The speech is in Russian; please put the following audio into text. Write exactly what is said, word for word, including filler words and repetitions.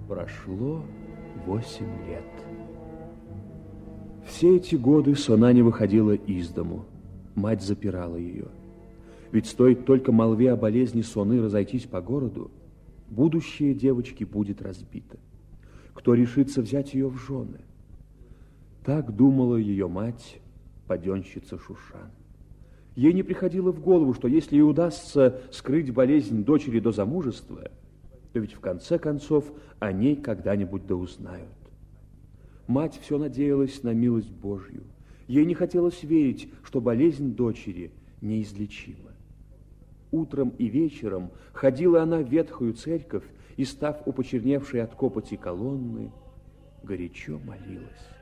Прошло восемь лет. Все эти годы Сона не выходила из дому. Мать запирала ее. Ведь стоит только молве о болезни Соны разойтись по городу, будущее девочки будет разбито. Кто решится взять ее в жены? Так думала ее мать, паденщица Шушан. Ей не приходило в голову, что если ей удастся скрыть болезнь дочери до замужества, то ведь в конце концов о ней когда-нибудь да узнают. Мать все надеялась на милость Божью. Ей не хотелось верить, что болезнь дочери неизлечима. Утром и вечером ходила она в ветхую церковь и, став у почерневшей от копоти колонны, горячо молилась.